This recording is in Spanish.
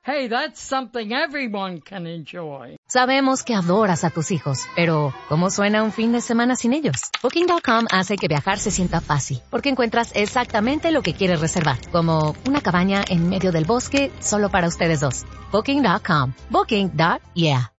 Hey, that's something everyone can enjoy. Sabemos que adoras a tus hijos, pero ¿cómo suena un fin de semana sin ellos? Booking.com hace que viajar se sienta fácil, porque encuentras exactamente lo que quieres reservar, como una cabaña en medio del bosque solo para ustedes dos. Booking.com. Booking.yeah.